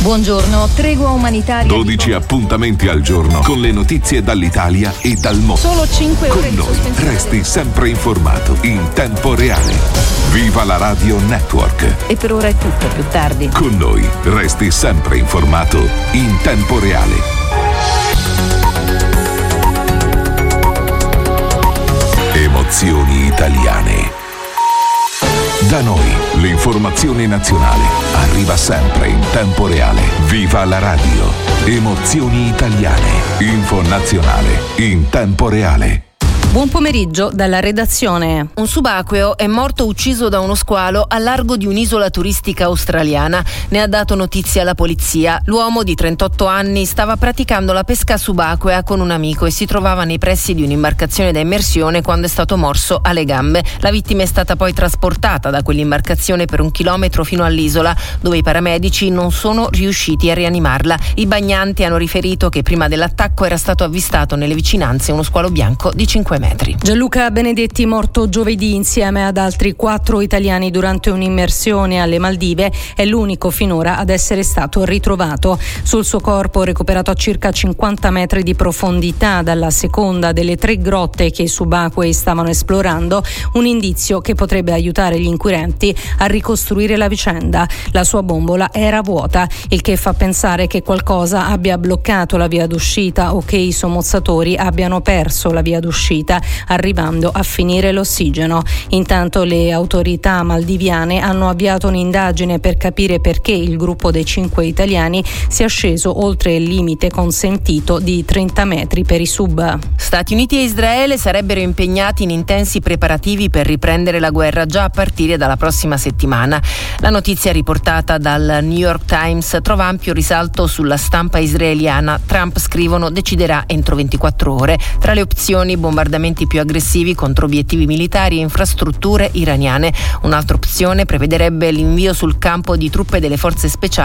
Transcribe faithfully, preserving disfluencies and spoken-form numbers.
Buongiorno, tregua umanitaria. dodici appuntamenti al giorno con le notizie dall'Italia e dal mondo. Solo cinque ore con di noi sospensione. resti sempre informato in tempo reale. Viva la Radio Network. E per ora è tutto, più tardi. Con noi resti sempre informato in tempo reale. Emozioni italiane. Da noi l'informazione nazionale arriva sempre in tempo reale. Viva la radio. Emozioni italiane. Info nazionale in tempo reale. Buon pomeriggio dalla redazione. Un subacqueo è morto ucciso da uno squalo a largo di un'isola turistica australiana. Ne ha dato notizia la polizia. L'uomo di trentotto anni stava praticando la pesca subacquea con un amico e si trovava nei pressi di un'imbarcazione da immersione quando è stato morso alle gambe. La vittima è stata poi trasportata da quell'imbarcazione per un chilometro fino all'isola, dove i paramedici non sono riusciti a rianimarla. I bagnanti hanno riferito che prima dell'attacco era stato avvistato nelle vicinanze uno squalo bianco di cinque metri. Gianluca Benedetti, morto giovedì insieme ad altri quattro italiani durante un'immersione alle Maldive, è l'unico finora ad essere stato ritrovato. Sul suo corpo, recuperato a circa cinquanta metri di profondità dalla seconda delle tre grotte che i subacquei stavano esplorando, un indizio che potrebbe aiutare gli inquirenti a ricostruire la vicenda. La sua bombola era vuota, il che fa pensare che qualcosa abbia bloccato la via d'uscita o che i sommozzatori abbiano perso la via d'uscita, arrivando a finire l'ossigeno. Intanto le autorità maldiviane hanno avviato un'indagine per capire perché il gruppo dei cinque italiani sia sceso oltre il limite consentito di trenta metri per i sub. Stati Uniti e Israele sarebbero impegnati in intensi preparativi per riprendere la guerra già a partire dalla prossima settimana. La notizia riportata dal New York Times trova ampio risalto sulla stampa israeliana. Trump, scrivono, deciderà entro ventiquattro ore. Tra le opzioni, bombardamenti più aggressivi contro obiettivi militari e infrastrutture iraniane. Un'altra opzione prevederebbe l'invio sul campo di truppe delle forze speciali